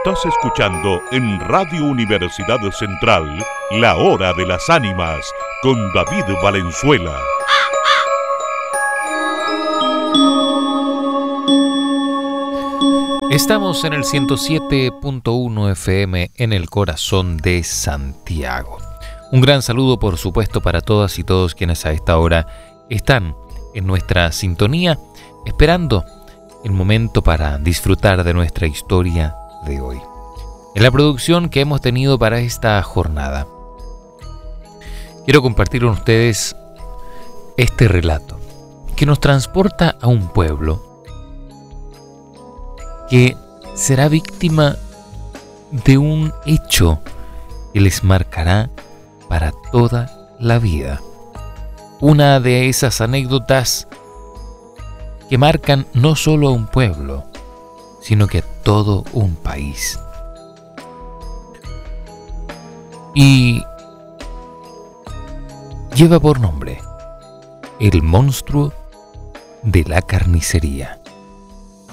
Estás escuchando en Radio Universidad Central La Hora de las Ánimas con David Valenzuela. Estamos en el 107.1 FM en el corazón de Santiago. Un gran saludo, por supuesto, para todas y todos quienes a esta hora están en nuestra sintonía, esperando el momento para disfrutar de nuestra historia de hoy. En la producción que hemos tenido para esta jornada, quiero compartir con ustedes este relato que nos transporta a un pueblo que será víctima de un hecho que les marcará para toda la vida. Una de esas anécdotas que marcan no solo a un pueblo, sino que a todo un país. Y lleva por nombre El monstruo de la carnicería.